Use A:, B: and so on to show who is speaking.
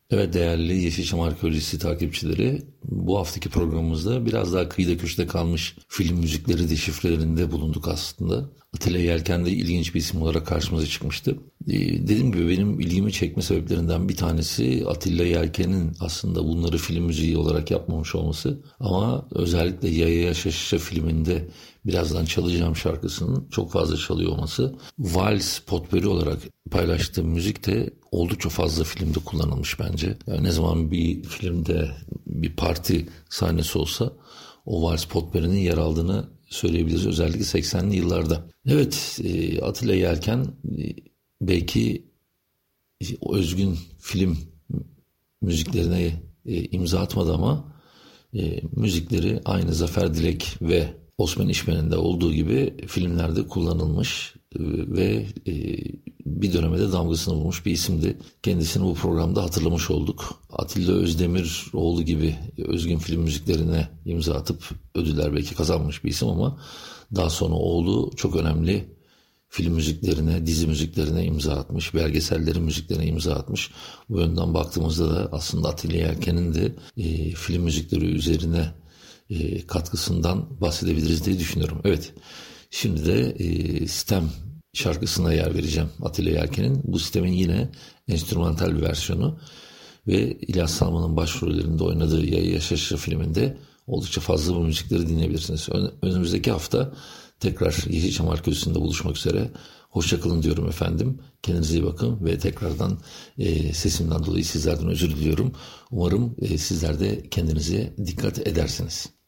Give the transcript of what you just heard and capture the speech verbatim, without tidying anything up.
A: Evet değerli Yeşilçam Arkeolojisi takipçileri, bu haftaki programımızda biraz daha kıyıda köşede kalmış film müzikleri deşifrelerinde bulunduk aslında. Atilla Yelken de ilginç bir isim olarak karşımıza çıkmıştı. Ee, dediğim gibi benim ilgimi çekme sebeplerinden bir tanesi Atilla Yelken'in aslında bunları film müziği olarak yapmamış olması. Ama özellikle Yayaya Şaşışa filminde birazdan çalacağım şarkısının çok fazla çalıyor olması. Vals potpourri olarak paylaştığım müzik de oldukça fazla filmde kullanılmış bence. Yani ne zaman bir filmde bir parti sahnesi olsa o vals potpourri'nin yer aldığını söyleyebiliriz. Özellikle seksenli yıllarda. Evet, e, Atilla Yelken e, belki o özgün film müziklerine e, imza atmadı ama e, müzikleri aynı Zafer Dilek ve Osman İşmen'in de olduğu gibi filmlerde kullanılmış e, ve e, bir döneme de damgasını vurmuş bir isimdi. Kendisini bu programda hatırlamış olduk. Atilla Özdemiroğlu gibi özgün film müziklerine imza atıp ödüller belki kazanmış bir isim ama daha sonra oğlu çok önemli film müziklerine, dizi müziklerine imza atmış, belgesellerin müziklerine imza atmış. Bu yönden baktığımızda da aslında Atilla Yelken'in de e, film müzikleri üzerine e, katkısından bahsedebiliriz diye düşünüyorum. Evet, şimdi de e, Sistem şarkısına yer vereceğim Atilla Yelken'in. Bu Sistem'in yine enstrümantal bir versiyonu ve İlyas Salman'ın başrollerinde oynadığı Yayaya Şaşışa filminde oldukça fazla bu müzikleri dinleyebilirsiniz. Önümüzdeki hafta tekrar Yeşilçam Arkeolojisi'nde buluşmak üzere. Hoşçakalın diyorum efendim. Kendinize iyi bakın ve tekrardan e, sesimden dolayı sizlerden özür diliyorum. Umarım e, sizler de kendinize dikkat edersiniz.